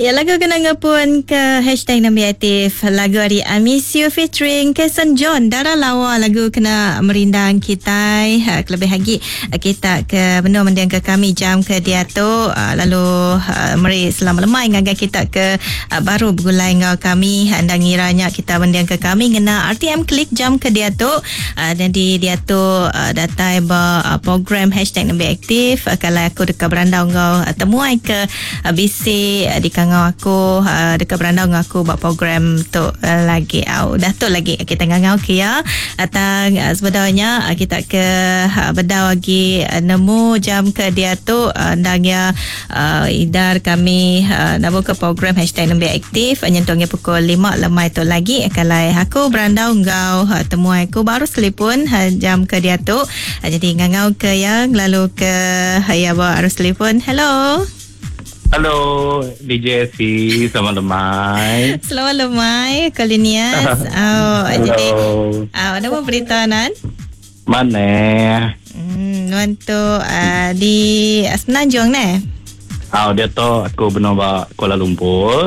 Ya, lagu kenanga pun ke hashtag Nabi Atif. Lagu hari I Miss You featuring Kason John. Darah lawa lagu kena merindang kita. Kelebih lagi kita ke benda mendiang ke kami jam ke dia tu. Lalu meri selama lemai ngagai kita ke baru bergulai ngau kami. Dan ngiranya kita mendiang ke kami ngena RTM klik jam ke dia tu. Dan di dia tu datai program hashtag Nabi Atif. Kalau aku dekat berandau ngau temuai ke bisi di kangau aku dekat berandau ngau aku buat program tu lagi dah tu lagi kita ngau ke ya atang sebenarnya kita ke bedau lagi nemu jam ke dia tu dan ya idar kami nak buka program hashtag Nabi Aktif nyentongnya pukul 5 lemai tu lagi kalau aku berandau ngau temuai aku baru telefon jam ke dia tu jadi ngau ke yang lalu ke ya bawa harus telefon. Hello. Halo, DJ C, selamat lemai. Selamat lemai, Kolinias. Jadi, nama berita Nan? Mana? Nuan tu di Semenanjung ni? Dia tu aku benar buat Kuala Lumpur.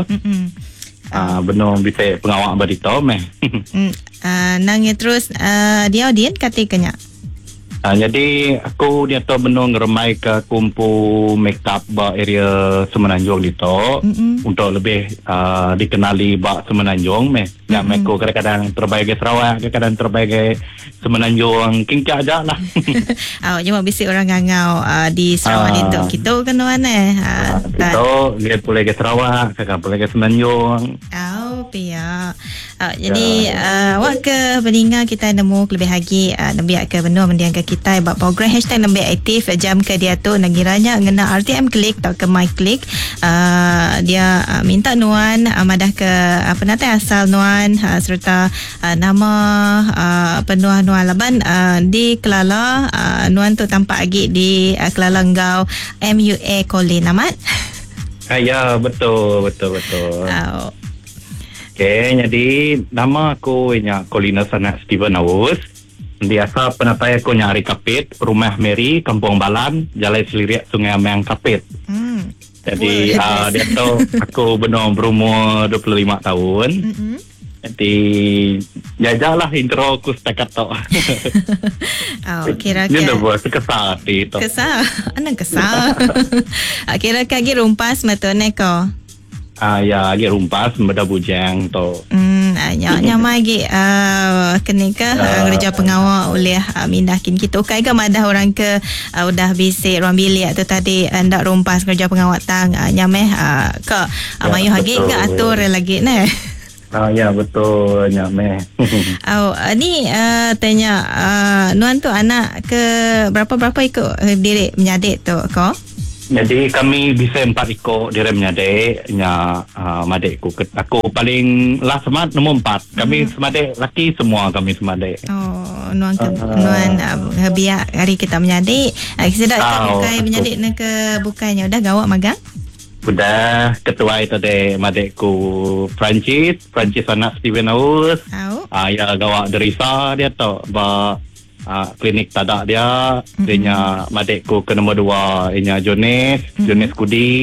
Benar bisa pengawal berita meh. Nangnya terus dia audien katikanya. Jadi aku dia tu benar ngeremai ke kumpul make up ba area Semenanjung itu untuk lebih dikenali ba Semenanjung meh. Yang aku kadang-kadang terbaik ke Sarawak, kadang-kadang terbaik ke Semenanjung Kingka aja lah. Cuma bisik orang ngangau di Sarawak itu kita kan mana? Itu lihat boleh ke Sarawak, kakak boleh ke Semenanjung. Pia. Jadi awak ke peninggal kita nemu lebih lagi nabiak ke benda mendiang ke kita buat program hashtag Nabi Aktif jam ke dia tu nagiranya ngena RTM klik atau ke my klik dia minta nuan madah ke apa nanti asal nuan serta nama penuah nuan laban di Kelala nuan tu tampak lagi di Kelala Ngau MUA Colin Amat. Ya betul. Okay, jadi nama aku Colina Sana Steven Awus. Biasa penatai aku nyari Kapit, Rumah Mary, Kampung Balan, Jalan Seliriak, Sungai Ameang Kapit. Jadi dia tu aku benar berumur 25 tahun. Jadi jajalah intro aku setakat tu. Kira-kira dia dah buat sekesal hati tu. Kesal? Anak kesal. Kira-kira lagi rumpas matone ko. Ya, lagi rumpas benda bujang tu. Nyamai lagi kenika kerja pengawal oleh mindakin kita. Okay ke madah orang ke udah bisik ruang bilik tu tadi ndak rumpas kerja pengawal tang nyamai ke mayu lagi ke atur lagi ne. Ya betul nyamai. Ni tanya nuan tu anak ke berapa ikut diri menyadik tu ko? Jadi kami bisa 4 ikut diri menyadik madikku. Aku paling last semat nombor 4. Kami semadik laki semua kami semadik. Nuan biar hari kita menyadik. Sedap bukai menyadik nak ke bukanya udah gawak magang? Udah ketua itu deh madikku Francis anak Steven Awus. Ya gawak derisa dia tu klinik tadak dia. Dia madikku ke nombor 2 Jones Kudi.